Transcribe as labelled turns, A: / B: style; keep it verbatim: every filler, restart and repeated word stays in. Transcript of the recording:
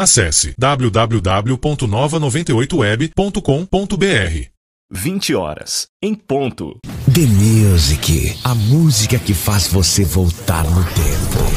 A: Acesse w w w ponto nova noventa e oito web ponto com ponto b r.
B: vinte horas, em ponto.
C: The Music, a música que faz você voltar no tempo.